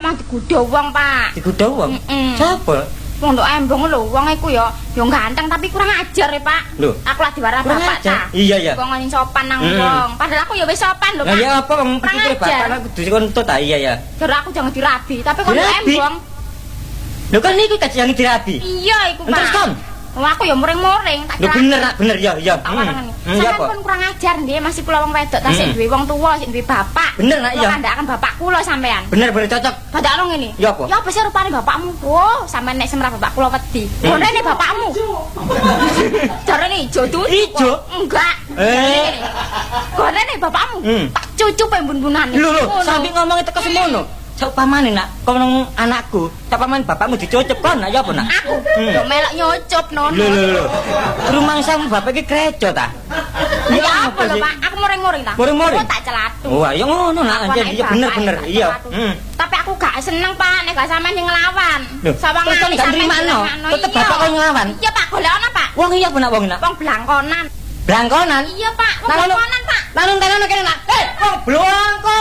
gampang digodho wong, Pak. Digodho wong? Sapa? Wong nduk embong lho, wong iku ya ganteng tapi kurang ajar ya, Pak. Lho, aku lah diwara bapak ta. Iya ya. Wong sing sopan nang wong. Padahal aku ya wis sopan lho, Pak. Lah ya apa wong pikir bapak kudu dikontut ta iya ya. Jar aku jangan dirabi, tapi kok embong. Lho kan niku tak jangan dirabi. Iya iku, Pak. Terus kon? Wong aku ya muring-muring tak. Lho bener ya iya. Iya pun kurang ajar nggih, masih kula wong wedok ta sik duwe wong tuwa, sik duwe bapak. Bener nak iya. Kandhakan bapak kula sampean. Bener cocok. Dadakno ngene. Ya apa? Ya apa sih rupane bapakmu? Oh, sampean nek semrah bapak kula wedi. Gorene bapakmu. Jarene ijo tuh. Ijo? Enggak. Gorene bapakmu. Tak cucup embun-bunane. Lho, sampe ngomong teko semono. Saupamane nak kono anakku, saupamane bapakmu dicucup kon nak ya apa nak? Aku yo melok nyucup nono. Lho. Rumangsamu bapak iki krejo ta? Ya apa lho, Pak? Aku muring-muring ta. Muring-muring. Tak celatu. Oh, ya ngono nak, iya bener iya. Tapi aku gak seneng, Pak, nek gak sampean sing nglawan. Sawangane gak nrimano. Tetep bapak kok nglawan. Iya, Pak, golekno, Pak. Wong iya apa nak wong nak? Wong blangkonan. Blangkonan? Iya, Pak, wong blangkonan, Pak. Tanun kene nak. Wong blangkonan.